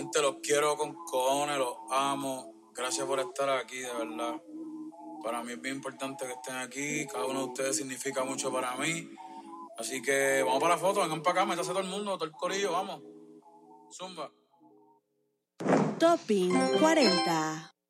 Gente, los quiero con cojones, los amo. Gracias por estar aquí, de verdad. Para mí es bien importante que estén aquí. Cada uno de ustedes significa mucho para mí. Así que vamos para la foto, vengan para acá, métase todo el mundo, todo el corillo, vamos. Zumba. Topping 40.